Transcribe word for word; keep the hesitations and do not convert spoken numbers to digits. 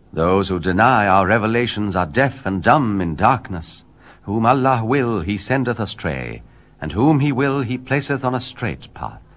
Those who deny our revelations are deaf and dumb in darkness. Whom Allah will, he sendeth astray, and whom he will, he placeth on a straight path.